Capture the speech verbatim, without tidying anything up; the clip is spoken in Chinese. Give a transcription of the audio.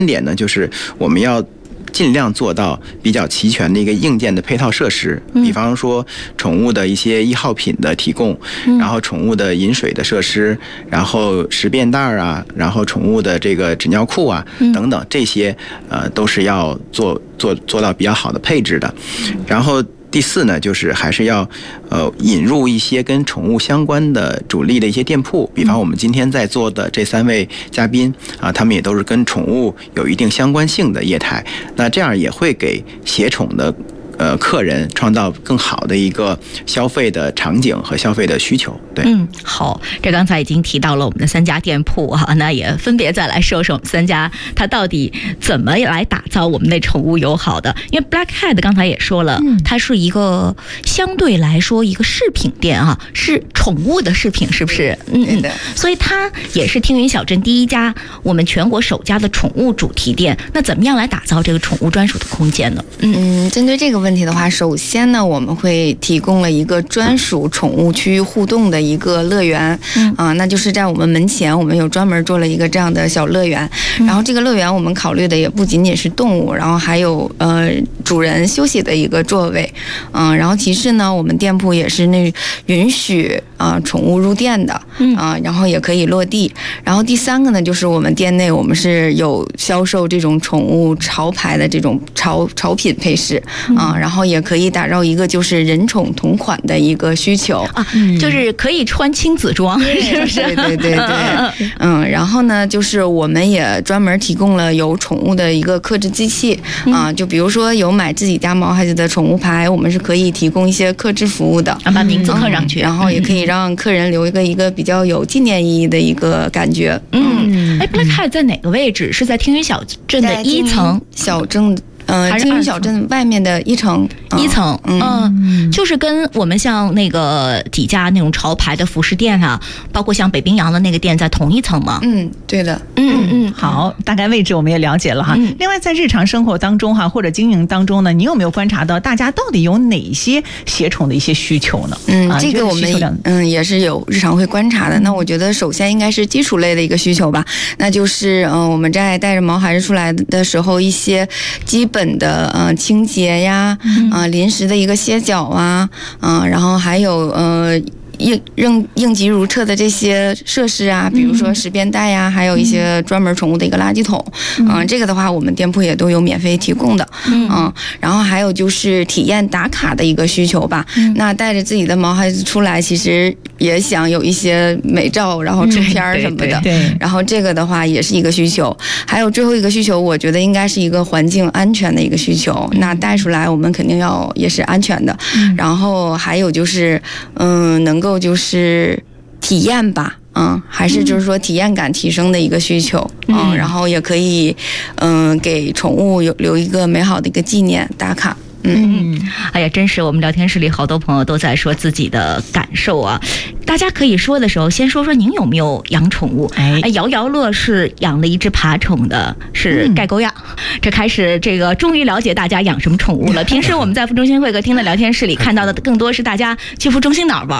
点呢，就是我们要尽量做到比较齐全的一个硬件的配套设施，比方说宠物的一些易耗品的提供，然后宠物的饮水的设施，然后食便袋啊，然后宠物的这个纸尿裤啊等等，这些呃都是要做做做到比较好的配置的。然后第四呢，就是还是要呃引入一些跟宠物相关的主力的一些店铺，比方我们今天在座的这三位嘉宾啊，他们也都是跟宠物有一定相关性的业态，那这样也会给携宠的呃客人创造更好的一个消费的场景和消费的需求。对， 嗯，好，这刚才已经提到了我们的三家店铺啊，那也分别再来说说我们三家它到底怎么来打造我们的宠物友好的。因为 Black Cat 刚才也说了，嗯、它是一个相对来说一个饰品店啊，是宠物的饰品，是不是？嗯嗯，所以它也是听云小镇第一家我们全国首家的宠物主题店。那怎么样来打造这个宠物专属的空间呢？ 嗯，针对这个问题的话，首先呢，我们会提供了一个专属宠物区域互动的一个乐园，嗯啊，那就是在我们门前，我们有专门做了一个这样的小乐园。然后这个乐园我们考虑的也不仅仅是动物，然后还有呃主人休息的一个座位，嗯，然后其次呢，我们店铺也是那允许啊、呃、宠物入店的，啊，然后也可以落地。然后第三个呢，就是我们店内我们是有销售这种宠物潮牌的这种潮潮品配饰啊，然后也可以打造一个就是人宠同款的一个需求啊，就是可以穿亲子装，是不是？ 对对对对，嗯，然后呢，就是我们也专门提供了有宠物的一个克制机器啊，就比如说有买自己家毛孩子的宠物牌，我们是可以提供一些克制服务的， 把名字刻上去， 然后也可以让客人留一个一个比较有纪念意义的一个感觉。 嗯，哎 ，Black Cat 在哪个位置？是在听云小镇的一层小镇。呃，听云小镇外面的一层， 一层，嗯、呃，就是跟我们像那个几家那种潮牌的服饰店啊，包括像北冰洋的那个店在同一层吗？ 嗯，对的， 嗯嗯， 好，大概位置我们也了解了哈。嗯、另外，在日常生活当中哈，或者经营当中呢，你有没有观察到大家到底有哪些携宠的一些需求呢？ 嗯，啊、这个我们嗯也是有日常会观察的。那我觉得首先应该是基础类的一个需求吧，那就是嗯、呃、我们在带着毛孩子出来的时候，一些基本的呃清洁呀，啊、呃、临时的一个歇脚啊，啊、呃、然后还有呃应应应急如厕的这些设施啊，比如说食便袋呀，还有一些专门宠物的一个垃圾桶，嗯、呃，这个的话我们店铺也都有免费提供的，嗯、呃，然后还有就是体验打卡的一个需求吧，嗯、那带着自己的毛孩子出来，其实也想有一些美照，然后出片什么的， 对对对， 然后这个的话也是一个需求，还有最后一个需求，我觉得应该是一个环境安全的一个需求，嗯、那带出来我们肯定要也是安全的，嗯、然后还有就是嗯能够就是体验吧，嗯，还是就是说体验感提升的一个需求，嗯，嗯然后也可以嗯给宠物有留一个美好的一个纪念打卡。 嗯，哎呀，真是我们聊天室里好多朋友都在说自己的感受啊。大家可以说的时候，先说说您有没有养宠物？哎，摇摇乐是养了一只爬宠的，是盖狗养。嗯、这开始这个终于了解大家养什么宠物了。平时我们在副中心会客厅的聊天室里看到的更多是大家去副中心哪儿玩